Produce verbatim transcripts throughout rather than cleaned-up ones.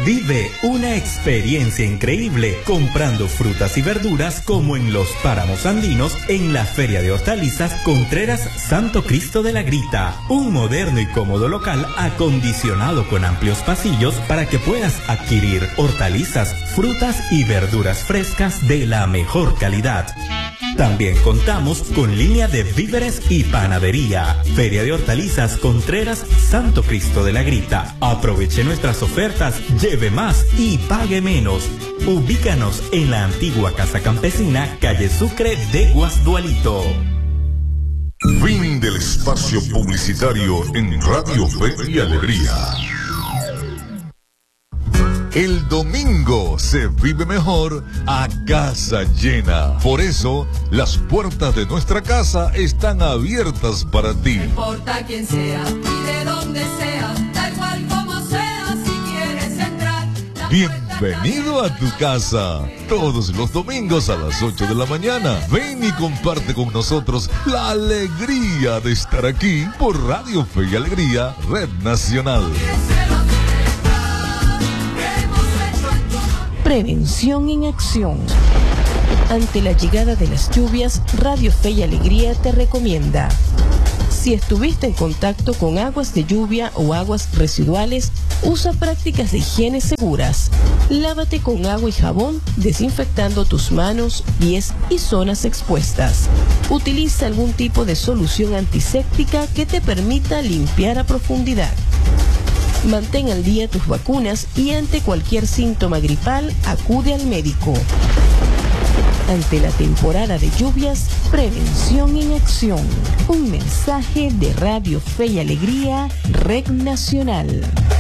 Vive una experiencia increíble comprando frutas y verduras como en los páramos andinos en la Feria de Hortalizas Contreras Santo Cristo de la Grita. Un moderno y cómodo local acondicionado con amplios pasillos para que puedas adquirir hortalizas, frutas y verduras frescas de la mejor calidad. También contamos con línea de víveres y panadería. Feria de Hortalizas Contreras Santo Cristo de la Grita. Aproveche nuestras ofertas, lleve más y pague menos. Ubícanos en la antigua Casa Campesina, calle Sucre de Guasdualito. Fin del espacio publicitario en Radio Fe y Alegría. El domingo se vive mejor a casa llena. Por eso, las puertas de nuestra casa están abiertas para ti. No importa quién sea y de dónde sea, tal cual como sea, si quieres entrar. Bienvenido a tu casa. Todos los domingos a las ocho de la mañana. Ven y comparte con nosotros la alegría de estar aquí por Radio Fe y Alegría, Red Nacional. Prevención en acción. Ante la llegada de las lluvias, Radio Fe y Alegría te recomienda: si estuviste en contacto con aguas de lluvia o aguas residuales, usa prácticas de higiene seguras. Lávate con agua y jabón, desinfectando tus manos, pies y zonas expuestas. Utiliza algún tipo de solución antiséptica que te permita limpiar a profundidad. Mantén al día tus vacunas y ante cualquier síntoma gripal, acude al médico. Ante la temporada de lluvias, prevención en acción. Un mensaje de Radio Fe y Alegría, Red Nacional.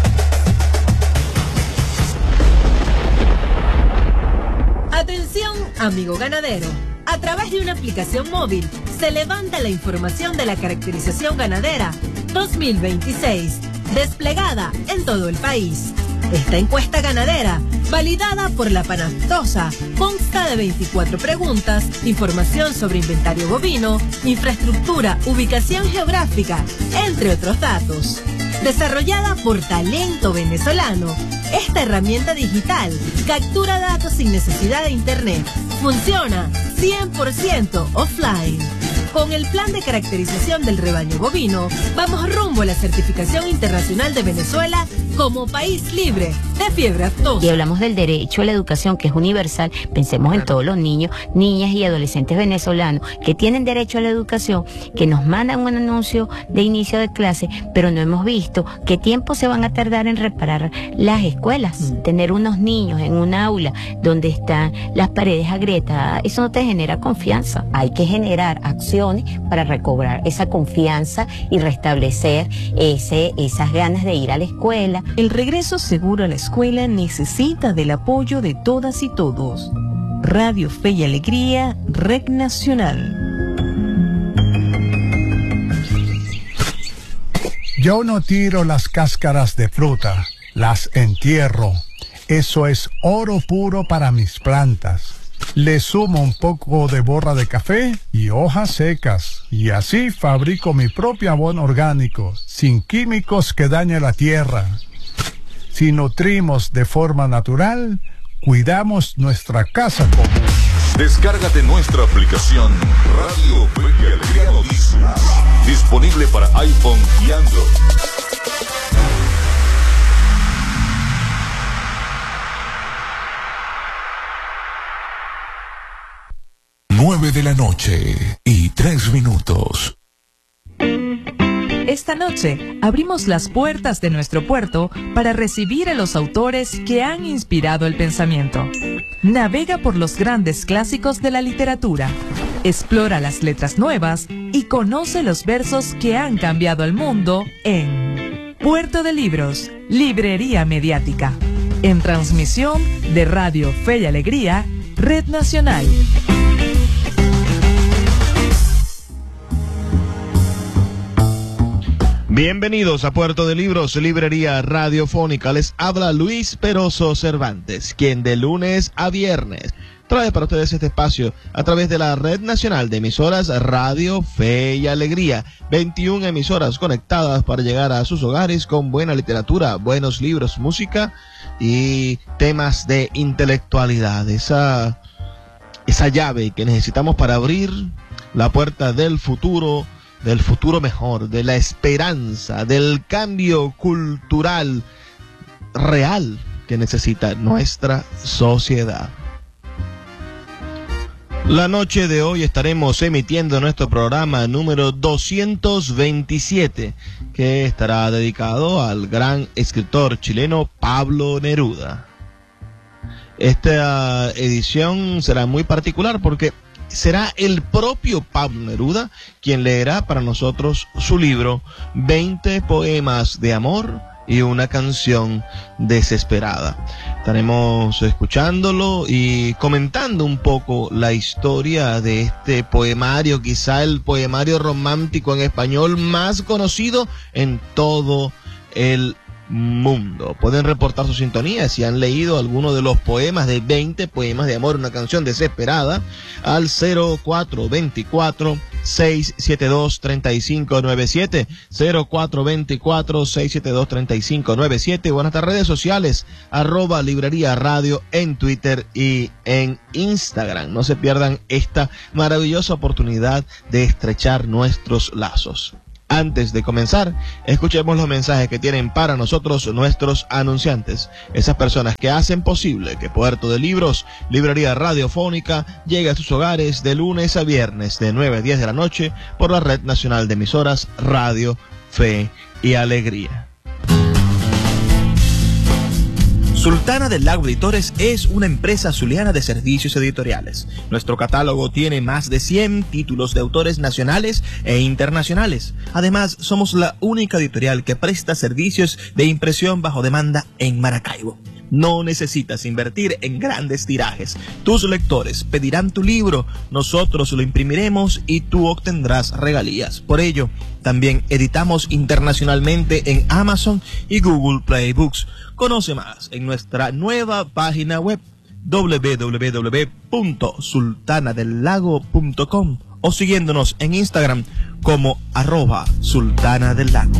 Atención, amigo ganadero. A través de una aplicación móvil, se levanta la información de la caracterización ganadera dos mil veintiséis. Desplegada en todo el país. Esta encuesta ganadera, validada por la Panaftosa, consta de veinticuatro preguntas, información sobre inventario bovino, infraestructura, ubicación geográfica, entre otros datos. Desarrollada por Talento Venezolano, esta herramienta digital captura datos sin necesidad de internet. Funciona cien por ciento offline. Con el plan de caracterización del rebaño bovino, vamos rumbo a la certificación internacional de Venezuela como país libre de fiebre aftosa. Y hablamos del derecho a la educación, que es universal. Pensemos en todos los niños, niñas y adolescentes venezolanos que tienen derecho a la educación, que nos mandan un anuncio de inicio de clase, pero no hemos visto qué tiempo se van a tardar en reparar las escuelas. Mm. Tener unos niños en un aula donde están las paredes agrietadas, eso no te genera confianza. Hay que generar acción para recobrar esa confianza y restablecer ese, esas ganas de ir a la escuela. El regreso seguro a la escuela necesita del apoyo de todas y todos. Radio Fe y Alegría, Red Nacional. Yo no tiro las cáscaras de fruta, las entierro. Eso es oro puro para mis plantas. Le sumo un poco de borra de café y hojas secas, y así fabrico mi propio abono orgánico, sin químicos que dañen la tierra. Si nutrimos de forma natural, cuidamos nuestra casa común. Descárgate nuestra aplicación Radio Fe y Alegría Noticias, disponible para iPhone y Android. Nueve de la noche y tres minutos. Esta noche abrimos las puertas de nuestro puerto para recibir a los autores que han inspirado el pensamiento. Navega por los grandes clásicos de la literatura, explora las letras nuevas y conoce los versos que han cambiado el mundo en Puerto de Libros, Librería Mediática, en transmisión de Radio Fe y Alegría, Red Nacional. Bienvenidos a Puerto de Libros, Librería Radiofónica. Les habla Luis Peroso Cervantes, quien de lunes a viernes trae para ustedes este espacio a través de la Red Nacional de Emisoras Radio Fe y Alegría. veintiuna emisoras conectadas para llegar a sus hogares con buena literatura, buenos libros, música y temas de intelectualidad. Esa, esa llave que necesitamos para abrir la puerta del futuro, del futuro mejor, de la esperanza, del cambio cultural real que necesita nuestra sociedad. La noche de hoy estaremos emitiendo nuestro programa número doscientos veintisiete, que estará dedicado al gran escritor chileno Pablo Neruda. Esta edición será muy particular porque será el propio Pablo Neruda quien leerá para nosotros su libro veinte poemas de amor y una canción desesperada. Estaremos escuchándolo y comentando un poco la historia de este poemario, quizá el poemario romántico en español más conocido en todo el mundo. Pueden reportar su sintonía si han leído alguno de los poemas de veinte poemas de amor, una canción desesperada, al cero cuatro dos cuatro, seis siete dos, tres cinco nueve siete, cero cuatro dos cuatro, seis siete dos, tres cinco nueve siete, o en nuestras redes sociales, arroba Librería Radio en Twitter y en Instagram. No se pierdan esta maravillosa oportunidad de estrechar nuestros lazos. Antes de comenzar, escuchemos los mensajes que tienen para nosotros nuestros anunciantes, esas personas que hacen posible que Puerto de Libros, Librería Radiofónica, llegue a sus hogares de lunes a viernes de nueve a diez de la noche por la Red Nacional de Emisoras Radio Fe y Alegría. Sultana del Lago Editores es una empresa zuliana de servicios editoriales. Nuestro catálogo tiene más de cien títulos de autores nacionales e internacionales. Además, somos la única editorial que presta servicios de impresión bajo demanda en Maracaibo. No necesitas invertir en grandes tirajes. Tus lectores pedirán tu libro, nosotros lo imprimiremos y tú obtendrás regalías. Por ello, también editamos internacionalmente en Amazon y Google Play Books. Conoce más en nuestra nueva página web doble u doble u doble u punto sultana del lago punto com o siguiéndonos en Instagram como arroba sultana del lago.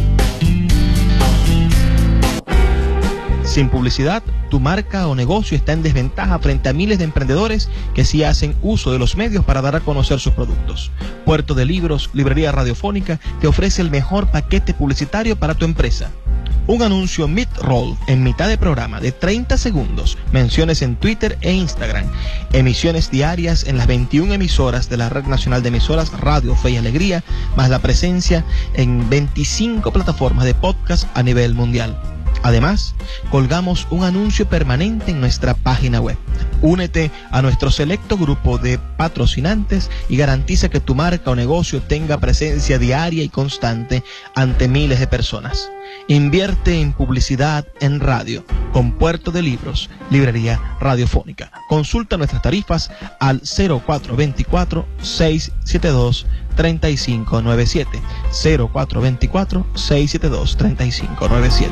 Sin publicidad, tu marca o negocio está en desventaja frente a miles de emprendedores que sí hacen uso de los medios para dar a conocer sus productos. Puerto de Libros, Librería Radiofónica, te ofrece el mejor paquete publicitario para tu empresa. Un anuncio mid-roll en mitad de programa de treinta segundos, menciones en Twitter e Instagram, emisiones diarias en las veintiuna emisoras de la Red Nacional de Emisoras Radio Fe y Alegría, más la presencia en veinticinco plataformas de podcast a nivel mundial. Además, colgamos un anuncio permanente en nuestra página web. Únete a nuestro selecto grupo de patrocinantes y garantiza que tu marca o negocio tenga presencia diaria y constante ante miles de personas. Invierte en publicidad en radio con Puerto de Libros, Librería Radiofónica. Consulta nuestras tarifas al cero cuatro dos cuatro, seis siete dos, tres cinco nueve siete, cero cuatro dos cuatro, seis siete dos, tres cinco nueve siete.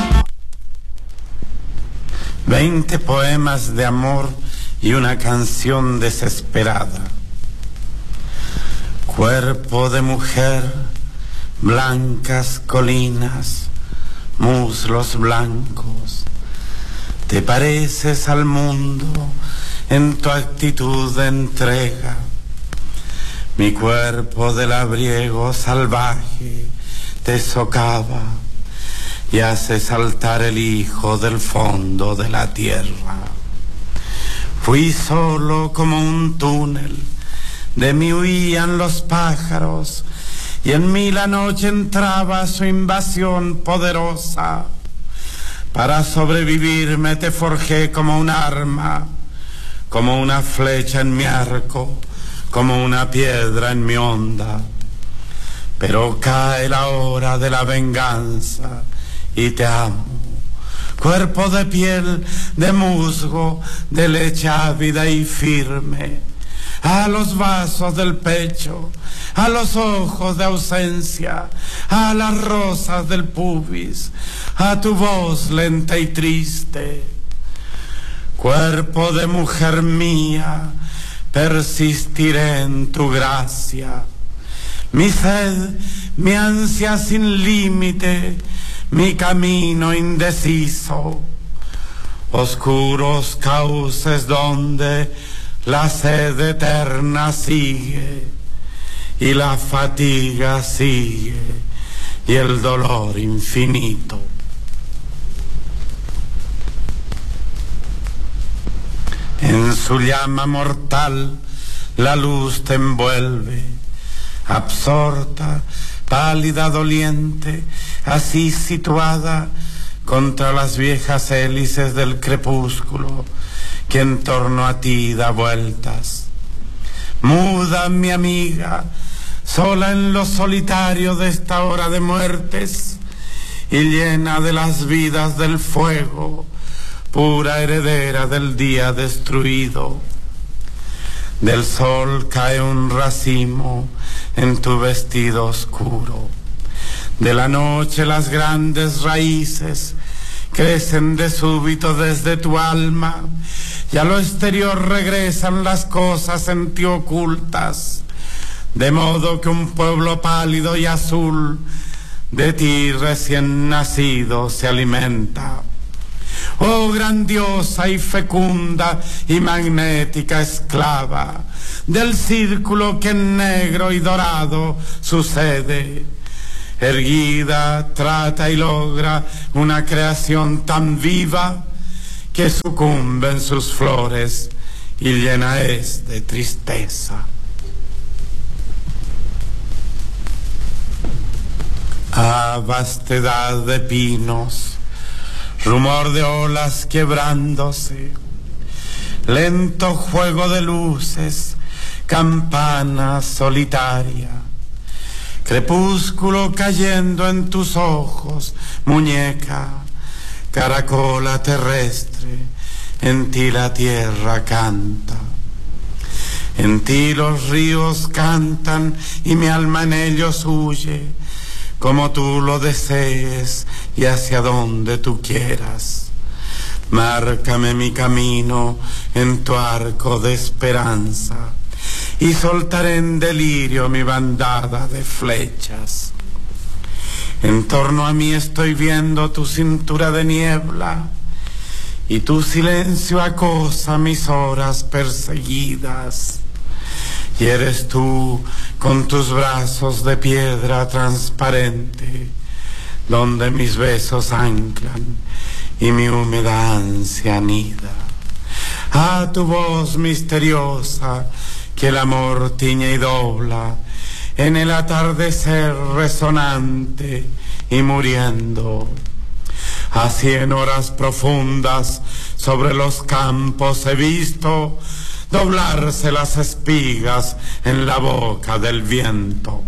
Veinte poemas de amor y una canción desesperada. Cuerpo de mujer, blancas colinas, muslos blancos. Te pareces al mundo en tu actitud de entrega. Mi cuerpo de labriego salvaje te socava y hace saltar el hijo del fondo de la tierra. Fui solo como un túnel, de mí huían los pájaros, y en mí la noche entraba su invasión poderosa. Para sobrevivir me te forjé como un arma, como una flecha en mi arco, como una piedra en mi onda. Pero cae la hora de la venganza y te amo, cuerpo de piel, de musgo, de leche ávida y firme, a los vasos del pecho, a los ojos de ausencia, a las rosas del pubis, a tu voz lenta y triste. Cuerpo de mujer mía, persistiré en tu gracia. Mi sed, mi ansia sin límite, mi camino indeciso. Oscuros cauces donde la sed eterna sigue y la fatiga sigue y el dolor infinito. En su llama mortal la luz te envuelve, absorta, pálida, doliente, así situada contra las viejas hélices del crepúsculo que en torno a ti da vueltas. Muda, mi amiga, sola en lo solitario de esta hora de muertes y llena de las vidas del fuego, pura heredera del día destruido. Del sol cae un racimo en tu vestido oscuro. De la noche las grandes raíces crecen de súbito desde tu alma y a lo exterior regresan las cosas en ti ocultas, de modo que un pueblo pálido y azul de ti recién nacido se alimenta. Oh grandiosa y fecunda y magnética esclava del círculo que en negro y dorado sucede, erguida, trata y logra una creación tan viva que sucumbe en sus flores y llena es de tristeza. Ah, vastedad de pinos, rumor de olas quebrándose, lento juego de luces, campana solitaria, crepúsculo cayendo en tus ojos, muñeca, caracola terrestre, en ti la tierra canta. En ti los ríos cantan y mi alma en ellos huye, como tú lo desees y hacia donde tú quieras. Márcame mi camino en tu arco de esperanza y soltaré en delirio mi bandada de flechas. En torno a mí estoy viendo tu cintura de niebla y tu silencio acosa mis horas perseguidas. Y eres tú con tus brazos de piedra transparente, donde mis besos anclan y mi húmeda ansia anida. Ah, tu voz misteriosa que el amor tiñe y dobla en el atardecer resonante y muriendo. A cien horas profundas sobre los campos he visto doblarse las espigas en la boca del viento.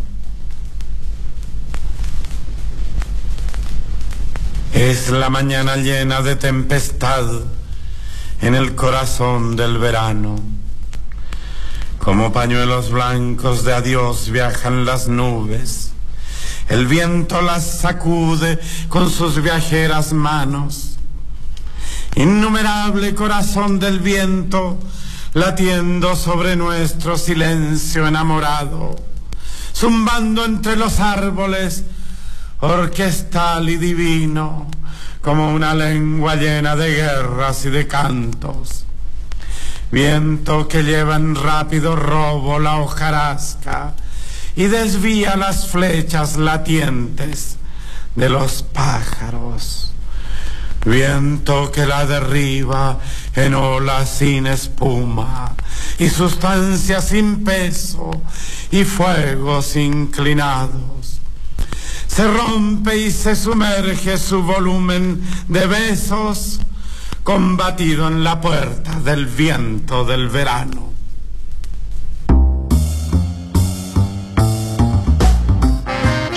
Es la mañana llena de tempestad en el corazón del verano. Como pañuelos blancos de adiós viajan las nubes. El viento las sacude con sus viajeras manos. Innumerable corazón del viento latiendo sobre nuestro silencio enamorado, zumbando entre los árboles, orquestal y divino, como una lengua llena de guerras y de cantos. Viento que lleva en rápido robo la hojarasca y desvía las flechas latientes de los pájaros. Viento que la derriba en olas sin espuma y sustancias sin peso y fuegos inclinados. Se rompe y se sumerge su volumen de besos, combatido en la puerta del viento del verano.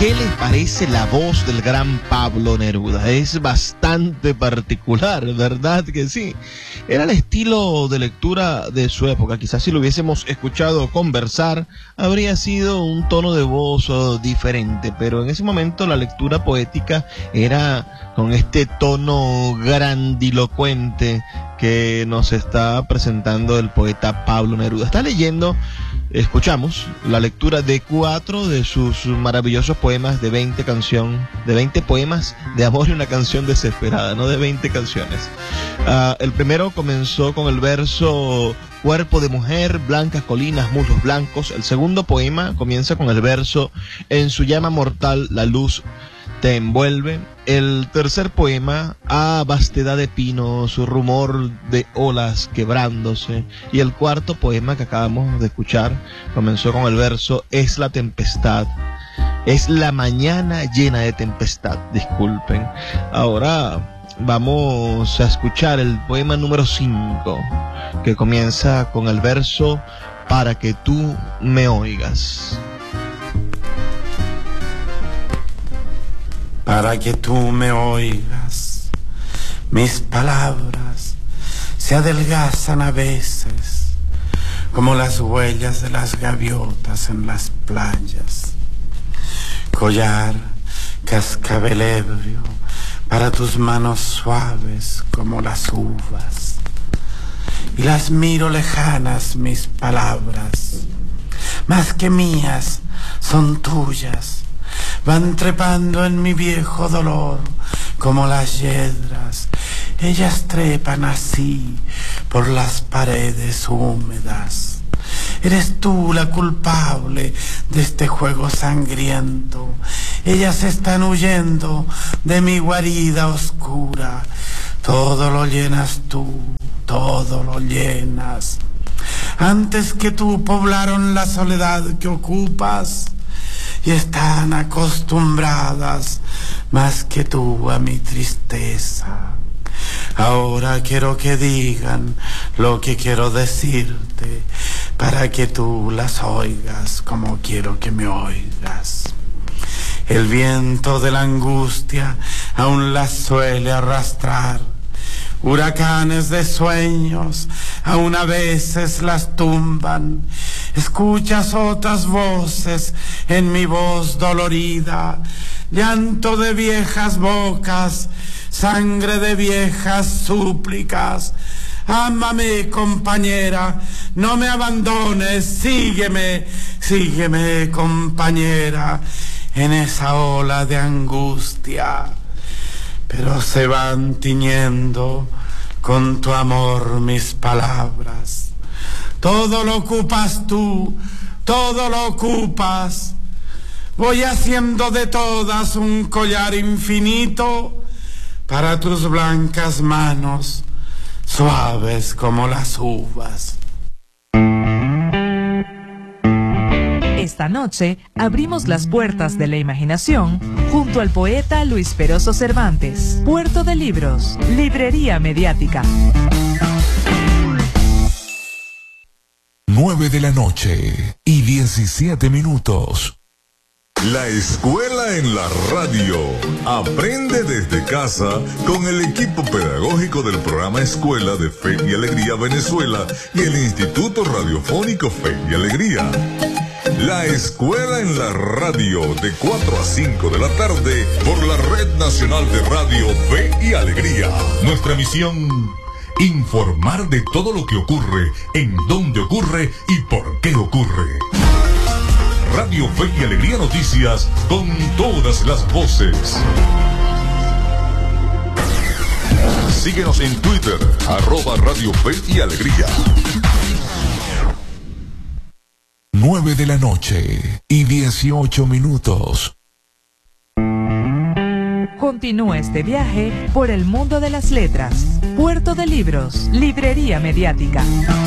¿Qué les parece la voz del gran Pablo Neruda? Es bastante particular, ¿verdad que sí? Era el estilo de lectura de su época. Quizás si lo hubiésemos escuchado conversar, habría sido un tono de voz oh, diferente, pero en ese momento la lectura poética era con este tono grandilocuente que nos está presentando el poeta Pablo Neruda. Está leyendo, escuchamos la lectura de cuatro de sus maravillosos poemas de veinte canción, de veinte poemas de amor y una canción desesperada, no de veinte canciones. Uh, el primero comenzó con el verso cuerpo de mujer, blancas colinas, muslos blancos. El segundo poema comienza con el verso en su llama mortal la luz te envuelve. El tercer poema, a vastedad de pinos, rumor de olas quebrándose. Y el cuarto poema que acabamos de escuchar comenzó con el verso, es la tempestad, es la mañana llena de tempestad, disculpen. Ahora vamos a escuchar el poema número cinco, que comienza con el verso, para que tú me oigas. Para que tú me oigas, mis palabras se adelgazan a veces, como las huellas de las gaviotas en las playas. Collar, cascabel ebrio, para tus manos suaves como las uvas. Y las miro lejanas, mis palabras, más que mías, son tuyas. Van trepando en mi viejo dolor como las yedras. Ellas trepan así por las paredes húmedas. Eres tú la culpable de este juego sangriento. Ellas están huyendo de mi guarida oscura. Todo lo llenas tú, todo lo llenas. Antes que tú poblaron la soledad que ocupas. Y están acostumbradas más que tú a mi tristeza. Ahora quiero que digan lo que quiero decirte, para que tú las oigas como quiero que me oigas. El viento de la angustia aún las suele arrastrar. Huracanes de sueños aún a veces las tumban. Escuchas otras voces en mi voz dolorida, llanto de viejas bocas, sangre de viejas súplicas. Ámame, compañera, no me abandones, sígueme, sígueme, compañera, en esa ola de angustia. Pero se van tiñendo con tu amor mis palabras. Todo lo ocupas tú, todo lo ocupas. Voy haciendo de todas un collar infinito para tus blancas manos, suaves como las uvas. Esta noche abrimos las puertas de la imaginación junto al poeta Luis Peroso Cervantes. Puerto de Libros, Librería Mediática. nueve de la noche y diecisiete minutos. La escuela en la radio. Aprende desde casa con el equipo pedagógico del programa Escuela de Fe y Alegría Venezuela y el Instituto Radiofónico Fe y Alegría. La escuela en la radio de cuatro a cinco de la tarde por la Red Nacional de Radio Fe y Alegría. Nuestra misión, informar de todo lo que ocurre, en dónde ocurre y por qué ocurre. Radio Fe y Alegría Noticias con todas las voces. Síguenos en Twitter, arroba Radio Fe y Alegría. nueve de la noche y dieciocho minutos. Continúa este viaje por el mundo de las letras. Puerto de Libros, Librería Mediática.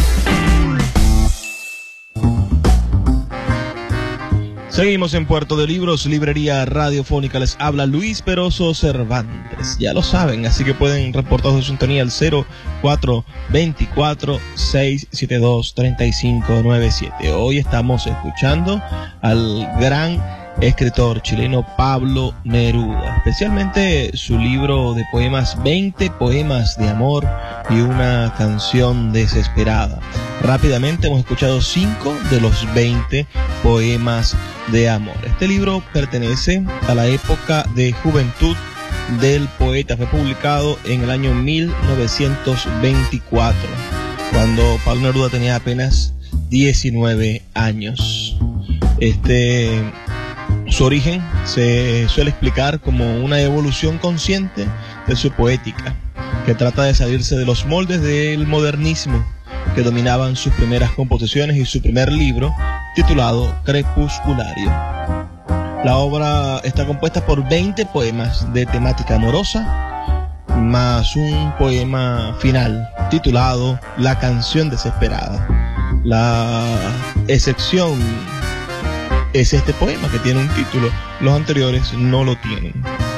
Seguimos en Puerto de Libros, Librería Radiofónica. Les habla Luis Peroso Cervantes. Ya lo saben, así que pueden reportar su sintonía al cero cuatro veinticuatro, seiscientos setenta y dos, treinta y cinco noventa y siete. Hoy estamos escuchando al gran escritor chileno Pablo Neruda, especialmente su libro de poemas veinte poemas de amor y una canción desesperada. Rápidamente hemos escuchado cinco de los veinte poemas de amor. Este libro pertenece a la época de juventud del poeta, fue publicado en el año mil novecientos veinticuatro, cuando Pablo Neruda tenía apenas diecinueve años. Este, su origen se suele explicar como una evolución consciente de su poética, que trata de salirse de los moldes del modernismo que dominaban sus primeras composiciones y su primer libro, titulado Crepusculario. La obra está compuesta por veinte poemas de temática amorosa, más un poema final titulado La canción desesperada. La excepción es este poema, que tiene un título, los anteriores no lo tienen.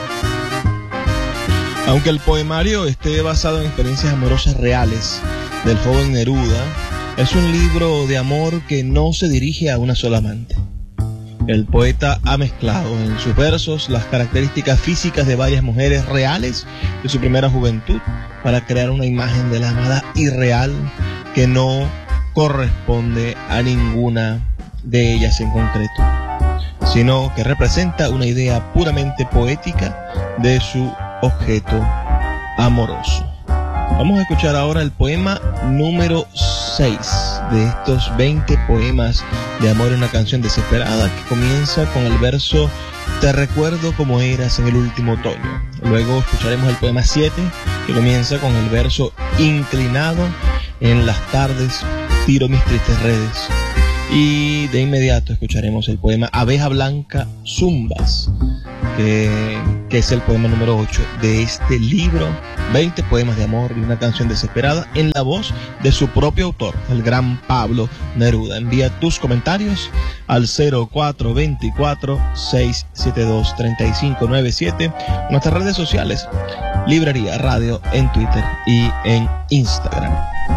Aunque el poemario esté basado en experiencias amorosas reales del joven Neruda, es un libro de amor que no se dirige a una sola amante. El poeta ha mezclado en sus versos las características físicas de varias mujeres reales de su primera juventud para crear una imagen de la amada irreal que no corresponde a ninguna de ellas en concreto, sino que representa una idea puramente poética de su objeto amoroso. Vamos a escuchar ahora el poema número seis de estos veinte poemas de amor en una canción desesperada, que comienza con el verso Te recuerdo como eras en el último otoño. Luego escucharemos el poema siete, que comienza con el verso Inclinado en las tardes tiro mis tristes redes. Y de inmediato escucharemos el poema Abeja Blanca Zumbas, que, que es el poema número ocho de este libro, veinte poemas de amor y una canción desesperada, en la voz de su propio autor, el gran Pablo Neruda. Envía tus comentarios al cero cuatro dos cuatro, seis siete dos, tres cinco nueve siete, nuestras redes sociales, Librería Radio en Twitter y en Instagram.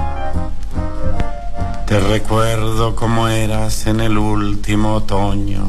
Te recuerdo como eras en el último otoño.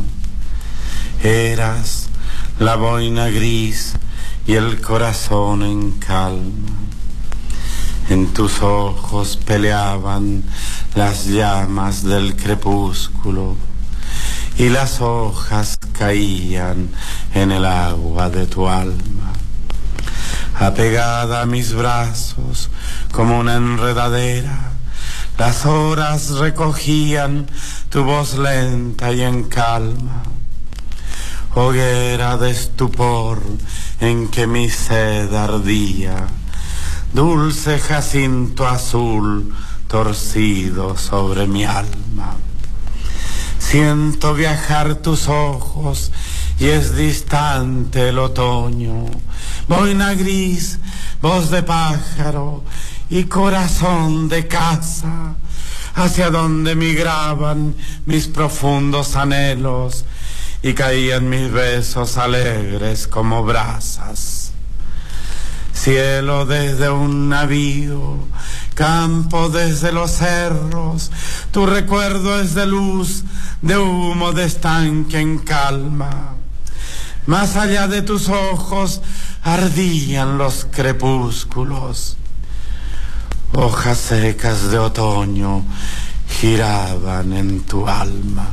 Eras la boina gris y el corazón en calma. En tus ojos peleaban las llamas del crepúsculo y las hojas caían en el agua de tu alma. Apegada a mis brazos como una enredadera, las horas recogían tu voz lenta y en calma. Hoguera de estupor en que mi sed ardía, dulce jacinto azul torcido sobre mi alma. Siento viajar tus ojos y es distante el otoño. Boina gris, voz de pájaro y corazón de casa, hacia donde migraban mis profundos anhelos y caían mis besos alegres como brasas. Cielo desde un navío, campo desde los cerros, tu recuerdo es de luz, de humo, de estanque en calma. Más allá de tus ojos ardían los crepúsculos. Hojas secas de otoño giraban en tu alma.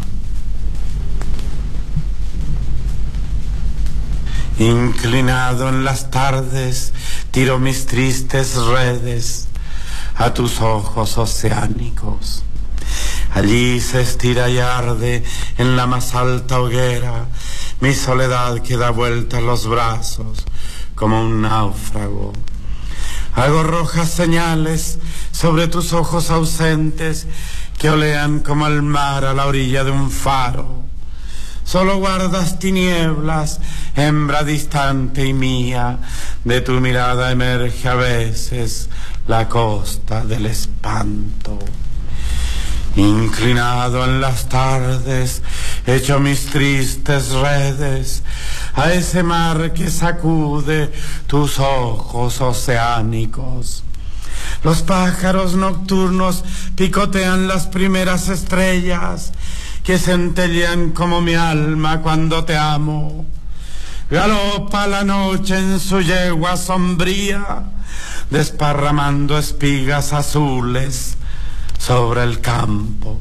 Inclinado en las tardes, tiro mis tristes redes a tus ojos oceánicos. Allí se estira y arde en la más alta hoguera mi soledad que da vuelta a los brazos como un náufrago. Hago rojas señales sobre tus ojos ausentes que olean como el mar a la orilla de un faro. Solo guardas tinieblas, hembra distante y mía, de tu mirada emerge a veces la costa del espanto. Inclinado en las tardes, echo mis tristes redes a ese mar que sacude tus ojos oceánicos. Los pájaros nocturnos picotean las primeras estrellas que centellean como mi alma cuando te amo. Galopa la noche en su yegua sombría, desparramando espigas azules sobre el campo.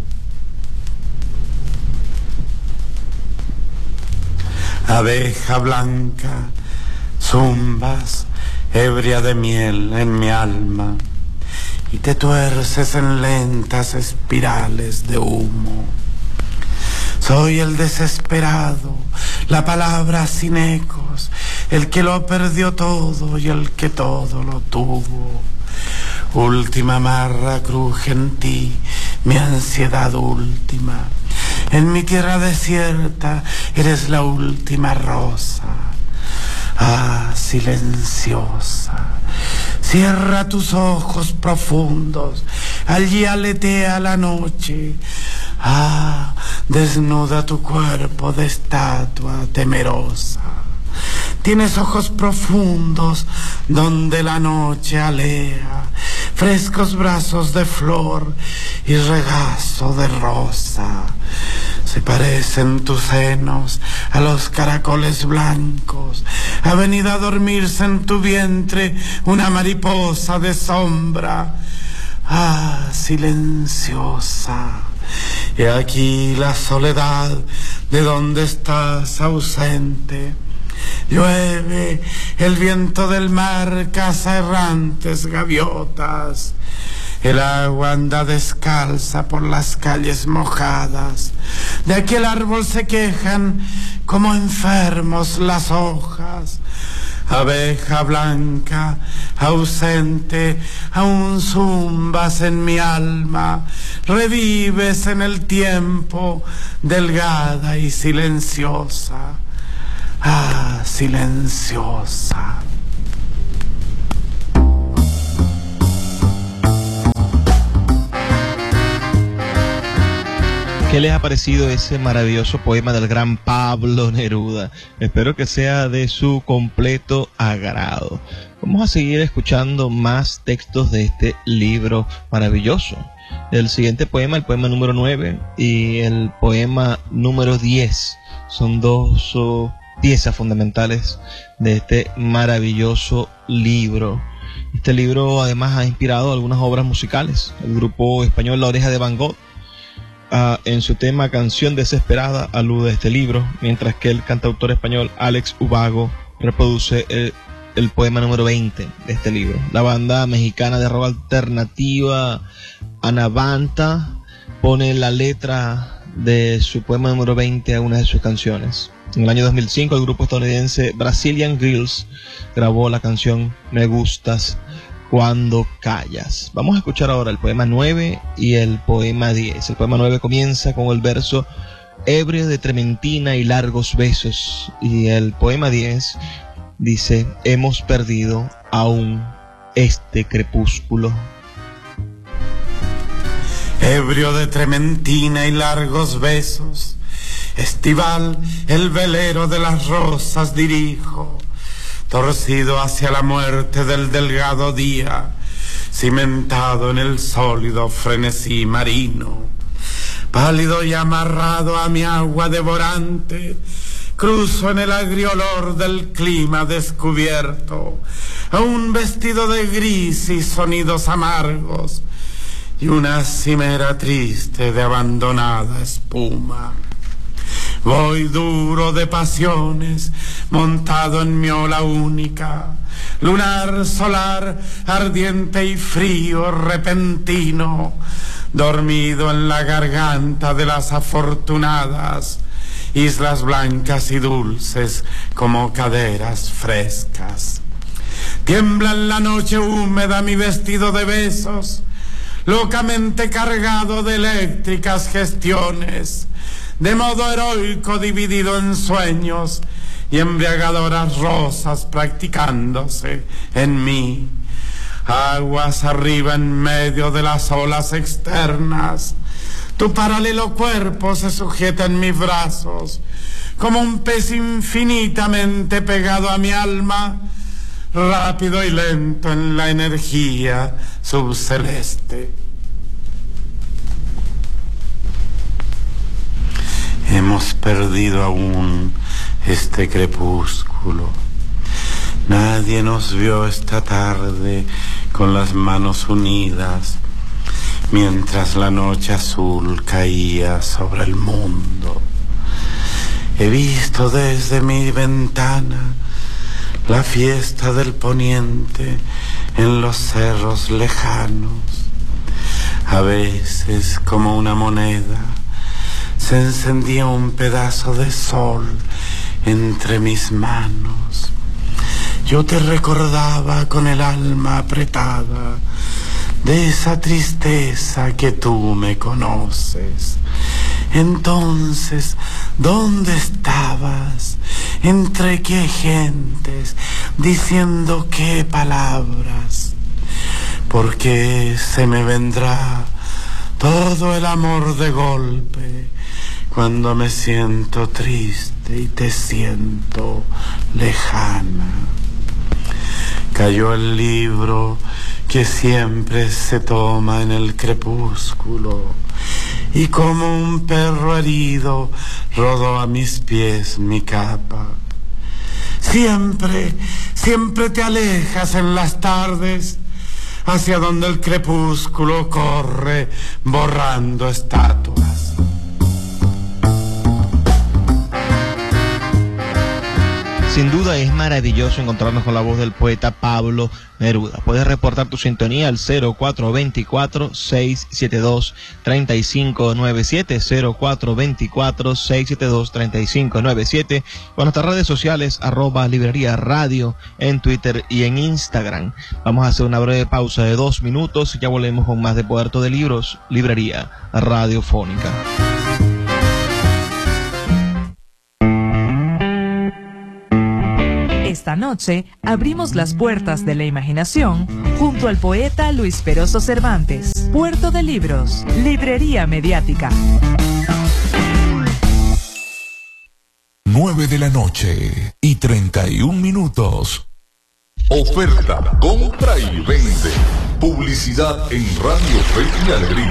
Abeja blanca, zumbas, ebria de miel en mi alma, y te tuerces en lentas espirales de humo. Soy el desesperado, la palabra sin ecos, el que lo perdió todo y el que todo lo tuvo. Última marra cruje en ti, mi ansiedad última. En mi tierra desierta eres la última rosa. Ah, silenciosa, cierra tus ojos profundos, allí aletea la noche. Ah, desnuda tu cuerpo de estatua temerosa. Tienes ojos profundos donde la noche alea, frescos brazos de flor y regazo de rosa. Se parecen tus senos a los caracoles blancos. Ha venido a dormirse en tu vientre una mariposa de sombra. Ah, silenciosa. Y aquí la soledad de donde estás ausente. Llueve, el viento del mar caza errantes gaviotas. El agua anda descalza por las calles mojadas. De aquel árbol se quejan como enfermos las hojas. Abeja blanca, ausente, aún zumbas en mi alma. Revives en el tiempo, delgada y silenciosa. Ah, silenciosa. ¿Qué les ha parecido ese maravilloso poema del gran Pablo Neruda? Espero que sea de su completo agrado. Vamos a seguir escuchando más textos de este libro maravilloso. El siguiente poema, el poema número nueve y el poema número diez, son dos oh, piezas fundamentales de este maravilloso libro. Este libro además ha inspirado algunas obras musicales. El grupo español La Oreja de Van Gogh, Uh, en su tema Canción Desesperada, alude a este libro, mientras que el cantautor español Alex Ubago reproduce el, el poema número veinte de este libro. La banda mexicana de rock alternativa Anavanta pone la letra de su poema número veinte a una de sus canciones. En el año dos mil cinco, el grupo estadounidense Brazilian Girls grabó la canción Me Gustas Cuando Callas. Vamos a escuchar ahora el poema nueve y el poema diez. El poema nueve comienza con el verso ebrio de trementina y largos besos, y el poema diez dice: hemos perdido aún este crepúsculo. Ebrio de trementina y largos besos, estival el velero de las rosas dirijo, torcido hacia la muerte del delgado día, cimentado en el sólido frenesí marino. Pálido y amarrado a mi agua devorante, cruzo en el agrio olor del clima descubierto, aún vestido de gris y sonidos amargos, y una cimera triste de abandonada espuma. Voy duro de pasiones, montado en mi ola única, lunar, solar, ardiente y frío, repentino, dormido en la garganta de las afortunadas, islas blancas y dulces como caderas frescas. Tiembla en la noche húmeda mi vestido de besos, locamente cargado de eléctricas gestiones, de modo heroico dividido en sueños y embriagadoras rosas practicándose en mí. Aguas arriba en medio de las olas externas, tu paralelo cuerpo se sujeta en mis brazos, como un pez infinitamente pegado a mi alma, rápido y lento en la energía subceleste. hemos perdido aún este crepúsculo. Nadie nos vio esta tarde con las manos unidas, mientras la noche azul caía sobre el mundo. He visto desde mi ventana la fiesta del poniente en los cerros lejanos. A veces, como una moneda, se encendía un pedazo de sol entre mis manos. Yo te recordaba con el alma apretada de esa tristeza que tú me conoces. Entonces, ¿dónde estabas? ¿Entre qué gentes? ¿Diciendo qué palabras? Porque se me vendrá todo el amor de golpe cuando me siento triste y te siento lejana. Cayó el libro que siempre se toma en el crepúsculo, y como un perro herido rodó a mis pies mi capa. Siempre, siempre te alejas en las tardes hacia donde el crepúsculo corre borrando estatuas. Sin duda es maravilloso encontrarnos con la voz del poeta Pablo Neruda. Puedes reportar tu sintonía al cero cuatro dos cuatro, seis siete dos, tres cinco nueve siete, cero cuatro dos cuatro, seis siete dos, tres cinco nueve siete, con nuestras redes sociales, arroba Librería Radio, en Twitter y en Instagram. Vamos a hacer una breve pausa de dos minutos y ya volvemos con más de Puerto de Libros, Librería Radiofónica. Esta noche abrimos las puertas de la imaginación junto al poeta Luis Peroso Cervantes. Puerto de Libros, Librería Mediática. nueve de la noche y treinta y un minutos. Oferta, compra y vende. Publicidad en Radio Fe y Alegría.